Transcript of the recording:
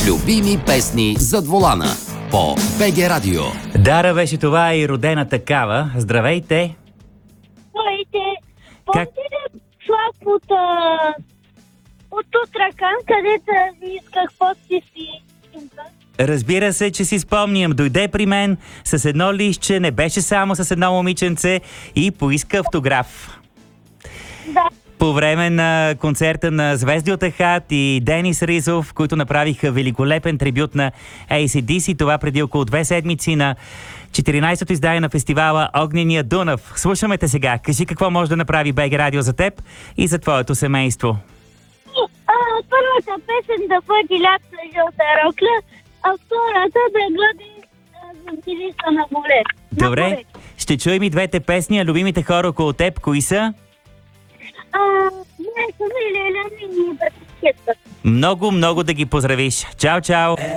Любими песни зад волана по БГ Радио. Дара беше това и родена такава. Здравейте! Здравейте! Как? Помните ли Слав от Тутракан, където ви исках подписи? Разбира се, че си спомням. Дойде при мен с едно листче, не беше само с едно момиченце и поиска автограф. Да. По време на концерта на Звезди от Ахат и Денис Ризов, които направиха великолепен трибют на AC/DC, това преди около 2 седмици на 14-то издание на фестивала Огнения Дунав. Слушаме те сега. Кажи какво може да направи БГ Радио за теб и за твоето семейство. Първата песен да бъде Лят на жълта рокля, а втората да бъде Звездилиста на море. Добре, ще чуем и двете песни, а любимите хора около теб, кои са? Не, са ми Леля и Братскетът. Много да ги поздравиш. Чао, чао!